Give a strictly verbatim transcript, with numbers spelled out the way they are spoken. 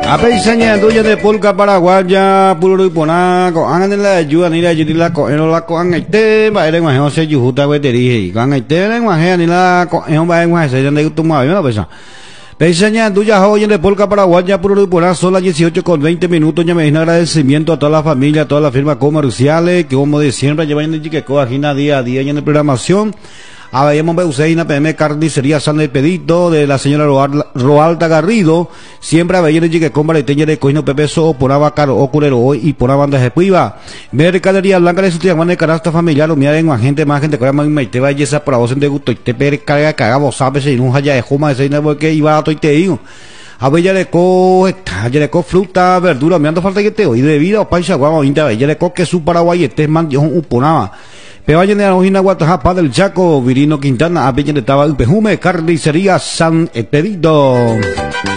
A peisaña tuya de polka paraguaya puro ipona ko angan la ayuda ni la ayuda ko eno la ko angai te ba ere ngwa se yuhuta we teri ko angai te le ngwa he ni la ko eno ba ngwa se de tuma yo pesa peisaña tuya joven de polka paraguaya puro ipona son las dieciocho con veinte minutos. Ya me agradecimiento a toda la familia, a todas las firmas comerciales que como de siempre llevan en que coagina día a día en la programación. Habíamos Beuseina, P M Carnicería San del Pedito, de la señora Roalda Garrido, siempre había en que compra de teña de coino Pepe So, por abacaro o culero hoy y por banda de Puiva. Mercadería Blanca de Sutiamán de Canasta Familiar, o mira en gente más gente que más me te vaya esa para vos en de gusto y te pere carga cagamos, sabes, y no haya de juma de seina porque iba a to y te digo. A ver, ya le co, ya le co fruta, verdura, me ando falta que te oí de vida o paisa guamo, ya le co que su Paraguay este man yo un ponaba. Pero vayan a la ojina Guatajapa del Chaco, Virino Quintana, a Peña de Tabalupejume, Carnicería San Expedito.